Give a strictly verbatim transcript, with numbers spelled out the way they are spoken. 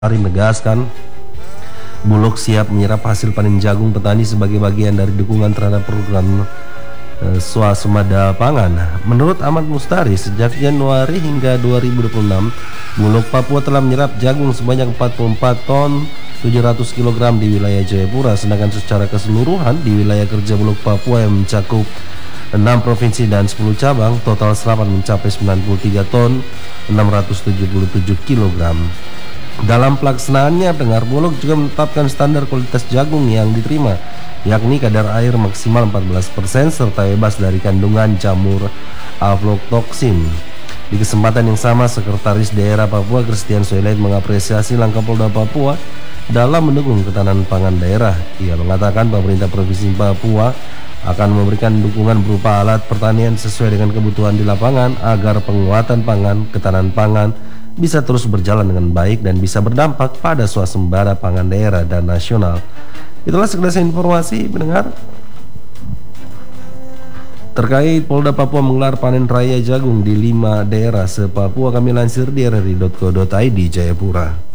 Ari menegaskan Bulog siap menyerap hasil panen jagung petani sebagai bagian dari dukungan terhadap program eh, swasembada pangan. Menurut Ahmad Mustari, sejak Januari hingga dua ribu dua puluh enam, Bulog Papua telah menyerap jagung sebanyak empat puluh empat ton tujuh ratus kilogram di wilayah Jayapura, sedangkan secara keseluruhan di wilayah kerja Bulog Papua yang mencakup enam provinsi dan sepuluh cabang, total serapan mencapai sembilan puluh tiga ton enam ratus tujuh puluh tujuh kilogram. Dalam pelaksanaannya, Pengar Bulog juga menetapkan standar kualitas jagung yang diterima, yakni kadar air maksimal empat belas persen serta bebas dari kandungan jamur aflatoxin. Di kesempatan yang sama, Sekretaris Daerah Papua Christian Soilait mengapresiasi langkah Polda Papua dalam mendukung ketahanan pangan daerah. Ia mengatakan pemerintah Provinsi Papua akan memberikan dukungan berupa alat pertanian sesuai dengan kebutuhan di lapangan agar penguatan pangan, ketahanan pangan bisa terus berjalan dengan baik dan bisa berdampak pada swasembada pangan daerah dan nasional. Itulah sekedar informasi pendengar terkait Polda Papua menggelar panen raya jagung di lima daerah se-Papua. Kami lansir di r r i titik co titik i d Jayapura.